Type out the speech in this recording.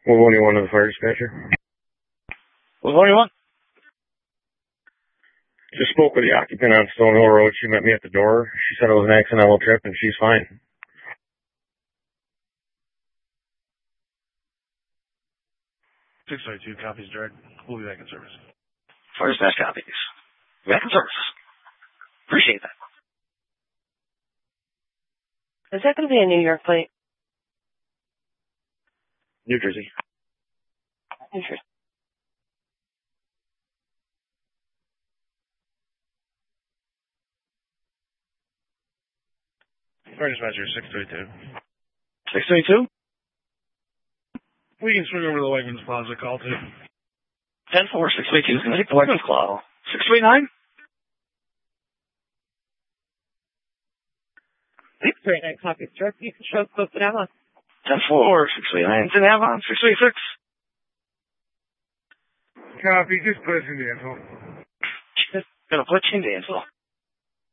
What one do you want to the fire dispatcher? What do you want? Just spoke with the occupant on Stonehill Road. She met me at the door. She said it was an accidental trip and she's fine. 622 copies, Jared. We'll be back in service. Fire dispatch copies. Back in service. Appreciate that. Is that going to be a New York plate? New Jersey. New Jersey. Fire dispatcher 622. 622? We can swing over to the Wegmans Plaza call too. 10-4, 622 is going to take the Wegmans call. 639? 639 copies. Direct you can show close to Avon. 10-4, 639 is in Avon. 636. Copy, just put us in the info. Just gonna put you in the info.